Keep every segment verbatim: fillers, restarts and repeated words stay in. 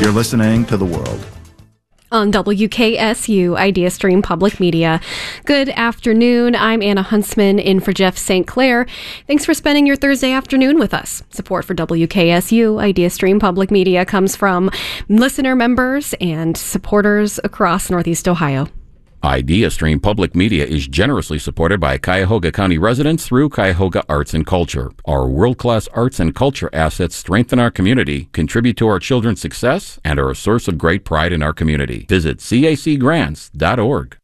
You're listening to The World on W K S U Idea Stream Public Media. Good afternoon. I'm Anna Huntsman in for Jeff Saint Clair. Thanks for spending your Thursday afternoon with us. Support for W K S U Idea Stream Public Media comes from listener members and supporters across Northeast Ohio. Idea Stream Public Media is generously supported by Cuyahoga County residents through Cuyahoga Arts and Culture. Our world-class arts and culture assets strengthen our community, contribute to our children's success, and are a source of great pride in our community. Visit C A C grants dot org.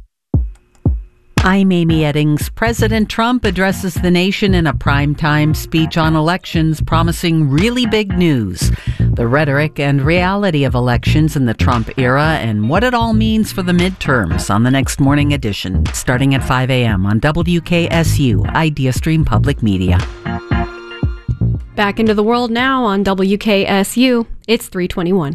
I'm Amy Eddings. President Trump addresses the nation in a primetime speech on elections, promising really big news. The rhetoric and reality of elections in the Trump era and what it all means for the midterms on the next morning edition, starting at five a.m. on W K S U, Idea Stream Public Media. Back into the world now on W K S U. It's three twenty-one.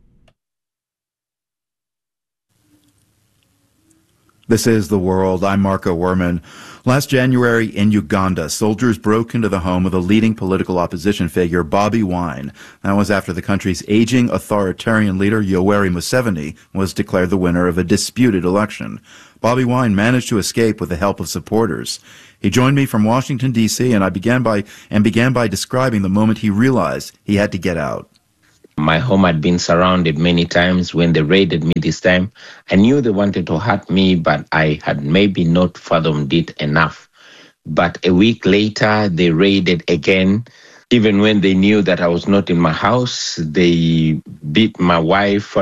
This is The World. I'm Marco Werman. Last January in Uganda, soldiers broke into the home of the leading political opposition figure, Bobi Wine. That was after the country's aging authoritarian leader, Yoweri Museveni, was declared the winner of a disputed election. Bobi Wine managed to escape with the help of supporters. He joined me from Washington, D C, and I began by and began by describing the moment he realized he had to get out. My home had been surrounded many times. When they raided me this time, I knew they wanted to hurt me, but I had maybe not fathomed it enough. But a week later, they raided again. Even when they knew that I was not in my house, they beat my wife